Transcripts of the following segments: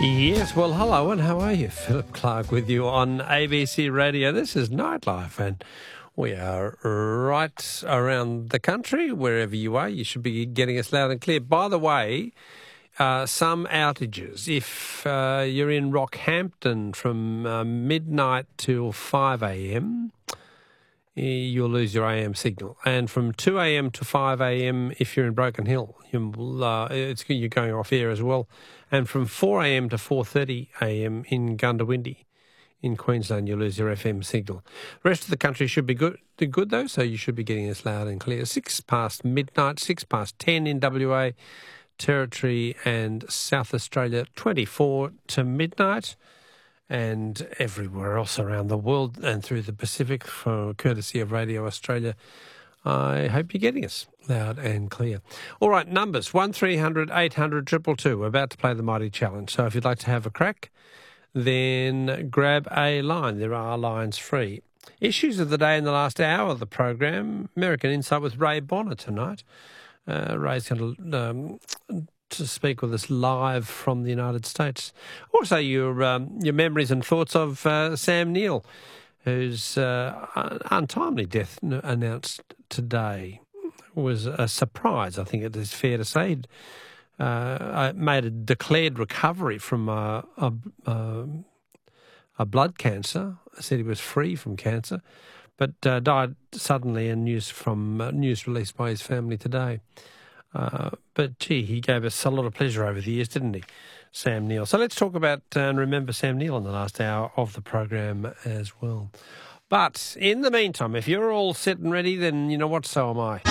Yes, well, hello and how are you? Philip Clark with you on ABC Radio. This is Nightlife and we are right around the country. Wherever you are, you should be getting us loud and clear. By the way, some outages. If you're in Rockhampton from midnight till 5 a.m, you'll lose your AM signal. And from 2 a.m. to 5 a.m, if you're in Broken Hill, you're going off air as well. And from 4 a.m. to 4:30 a.m. in Gundawindi, in Queensland, you'll lose your FM signal. The rest of the country should be good though, so you should be getting us loud and clear. 6 past midnight, 6 past 10 in WA, Territory and South Australia, 24 to midnight. And everywhere else around the world and through the Pacific, for courtesy of Radio Australia. I hope you're getting us loud and clear. All right, numbers, 1300 800 222. We're about to play the Mighty Challenge. So if you'd like to have a crack, then grab a line. There are lines free. Issues of the day in the last hour of the program, American Insight with Ray Bonner tonight. Ray's going to speak with us live from the United States. Also, your memories and thoughts of Sam Neill, whose untimely death announced today was a surprise. I think it is fair to say. Made a declared recovery from a blood cancer. Said he was free from cancer, but died suddenly. And news released by his family today. But, gee, he gave us a lot of pleasure over the years, didn't he, Sam Neill? So let's talk about and remember Sam Neill in the last hour of the program as well. But in the meantime, if you're all set and ready, then you know what, so am I.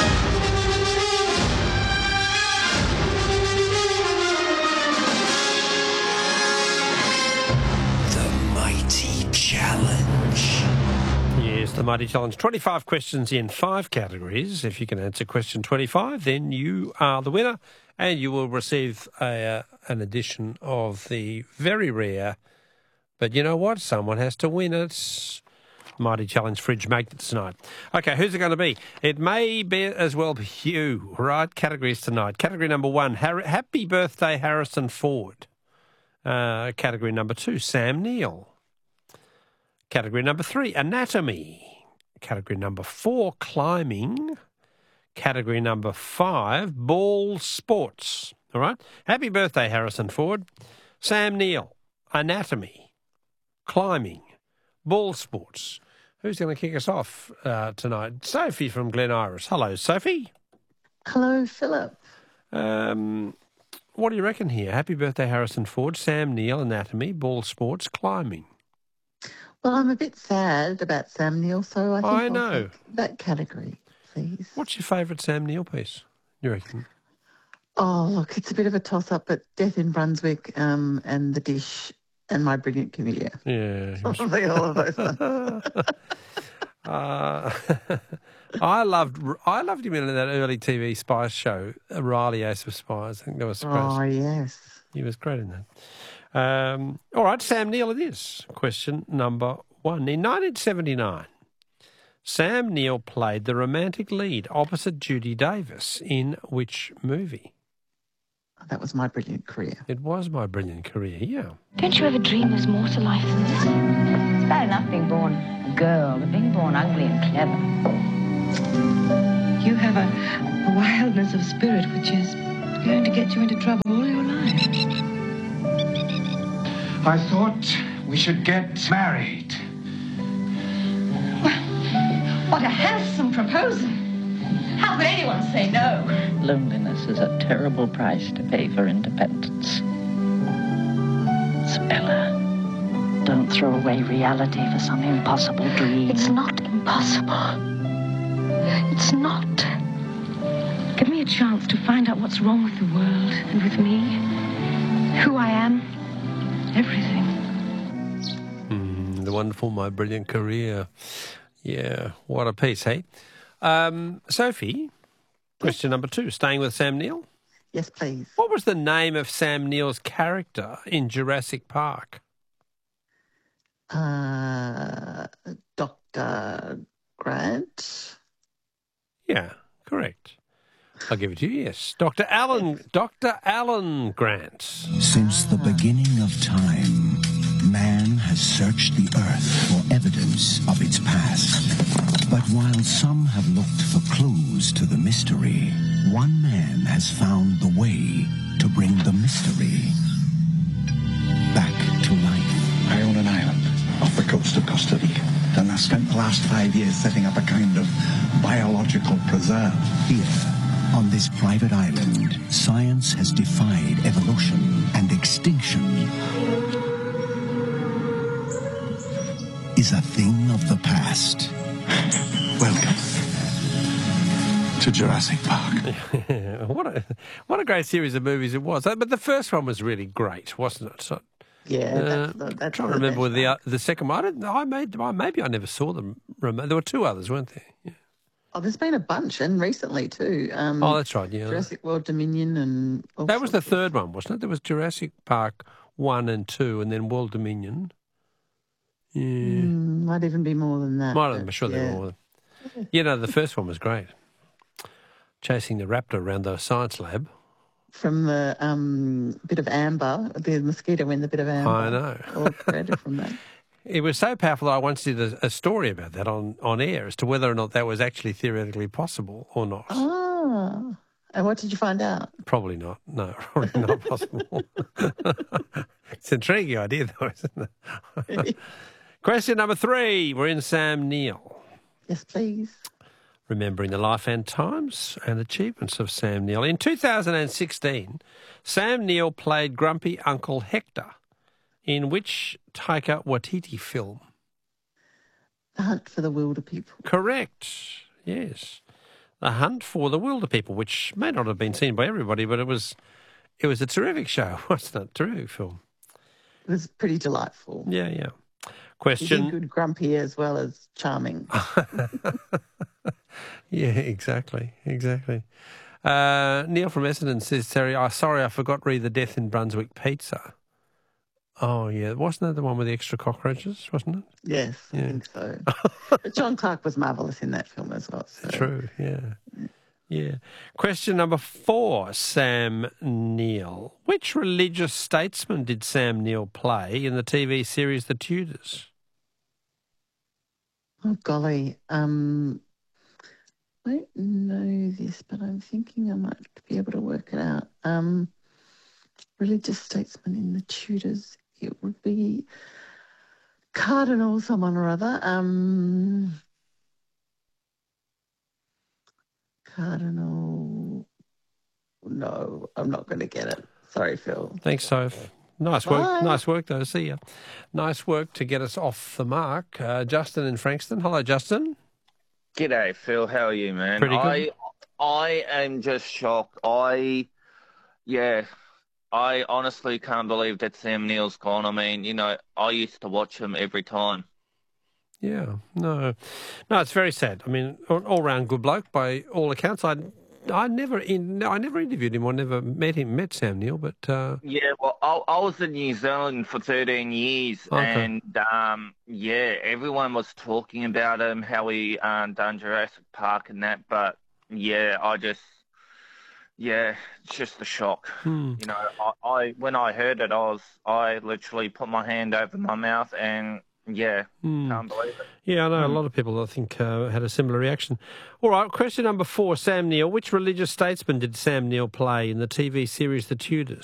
The Mighty Challenge. Yes, the Mighty Challenge. 25 questions in 5 categories. If you can answer question 25, then you are the winner and you will receive an edition of the very rare, but you know what? Someone has to win it. Mighty Challenge fridge magnet tonight. Okay, who's it going to be? It may be as well be you. Right, categories tonight. Category number 1, Happy Birthday Harrison Ford. Category number 2, Sam Neill. Category number 3, Anatomy. Category number 4, Climbing. Category number 5, Ball Sports. All right? Happy birthday, Harrison Ford. Sam Neill, Anatomy, Climbing, Ball Sports. Who's going to kick us off tonight? Sophie from Glen Iris. Hello, Sophie. Hello, Philip. What do you reckon here? Happy birthday, Harrison Ford. Sam Neill, Anatomy, Ball Sports, Climbing. Well, I'm a bit sad about Sam Neill, so I think I'll take that category, please. What's your favourite Sam Neill piece, you reckon? Oh, look, it's a bit of a toss-up, but Death in Brunswick and The Dish and My Brilliant Career. Yeah. Probably all of those. I loved him in that early TV spice show, Riley Ace of Spies. I think that was great. Oh, yes. He was great in that. All right, Sam Neill it is. Question number 1. In 1979, Sam Neill played the romantic lead opposite Judy Davis in which movie? That was My Brilliant Career. It was My Brilliant Career, yeah. Don't you ever dream there's more to life than this? It's bad enough being born a girl, but being born ugly and clever. You have a wildness of spirit which is going to get you into trouble all your life. I thought we should get married. What a handsome proposal. How could anyone say no? Loneliness is a terrible price to pay for independence. Bella, don't throw away reality for some impossible dream. It's not impossible. It's not. Give me a chance to find out what's wrong with the world and with me. Who I am. Everything. The wonderful My Brilliant Career. Yeah, what a piece, hey? Sophie, question number 2, staying with Sam Neill. Yes, please. What was the name of Sam Neill's character in Jurassic Park? Dr. Grant. Yeah, correct. I'll give it to you, yes. Dr. Alan Grant. Since the beginning of time, man has searched the earth for evidence of its past. But while some have looked for clues to the mystery, one man has found the way to bring the mystery back to life. I own an island off the coast of Costa Rica. And I spent the last 5 years setting up a kind of biological preserve. Here, on this private island, science has defied evolution, and extinction is a thing of the past. Welcome to Jurassic Park. What a great series of movies it was. But the first one was really great, wasn't it? So, Yeah, that's I'm trying to remember with the second one. Maybe I never saw them. There were two others, weren't there? Yeah. Oh, there's been a bunch, and recently too. Oh, that's right, yeah. Jurassic World Dominion and... That was the third one, wasn't it? There was Jurassic Park 1 and 2, and then World Dominion. Yeah. Might even be more than that. I'm sure there were more. You know, the first one was great. Chasing the raptor around the science lab. From the bit of amber, the mosquito in the bit of amber. I know. All created from that. It was so powerful that I once did a story about that on air as to whether or not that was actually theoretically possible or not. Oh. And what did you find out? Probably not. No, probably not possible. It's an intriguing idea, though, isn't it? Question number 3. We're in Sam Neill. Yes, please. Remembering the life and times and achievements of Sam Neill. In 2016, Sam Neill played grumpy Uncle Hector in which Taika Waititi film? The Hunt for the Wilder People. Correct, yes. The Hunt for the Wilder People, which may not have been seen by everybody, but it was a terrific show, wasn't it? Terrific film. It was pretty delightful. Yeah. Question. He did good grumpy as well as charming. Yeah, exactly. Neil from Essendon says, Terry, sorry, I forgot to read The Death in Brunswick Pizza. Oh, yeah. Wasn't that the one with the extra cockroaches, wasn't it? Yes, I think so. But John Clark was marvellous in that film as well. So. True, yeah. Question number 4, Sam Neill. Which religious statesman did Sam Neill play in the TV series The Tudors? Oh, golly. I don't know this, but I'm thinking I might be able to work it out. Religious statesman in the Tudors. It would be Cardinal someone or other. Cardinal. No, I'm not going to get it. Sorry, Phil. Thanks, Soph. Nice work. Bye. Nice work, though. See ya. Nice work to get us off the mark. Justin in Frankston. Hello, Justin. G'day, Phil. How are you, man? Pretty good. I am just shocked. I honestly can't believe that Sam Neill's gone. I mean, I used to watch him every time. Yeah, no, it's very sad. I mean, all round good bloke by all accounts. I never interviewed him or never met Sam Neill, but yeah, well, I was in New Zealand for 13 years, okay. And everyone was talking about him, how he done Jurassic Park and that, but it's just a shock. I when I heard it, I literally put my hand over my mouth and. Yeah, can't believe it. Yeah, I know a lot of people, I think, had a similar reaction. All right, question number 4, Sam Neill. Which religious statesman did Sam Neill play in the TV series The Tudors?